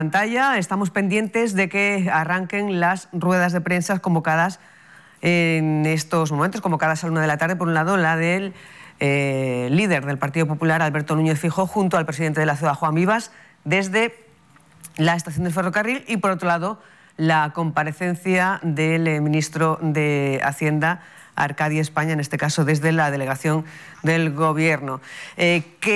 Pantalla, estamos pendientes de que arranquen las ruedas de prensa convocadas en estos momentos, convocadas a la 1 de la tarde. Por un lado, la del líder del Partido Popular, Alberto Núñez Feijóo, junto al presidente de la ciudad, Juan Vivas, desde la estación del ferrocarril, y por otro lado, la comparecencia del ministro de Hacienda, Arcadio España, en este caso desde la delegación del Gobierno.